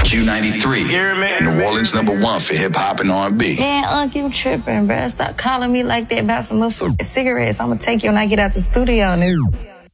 Q93, New Orleans #1 for hip hop and R&B. Man, Unc, you tripping, bruh. Stop calling me like that about some motherfucking cigarettes. I'm gonna take you when I get out the studio, nigga.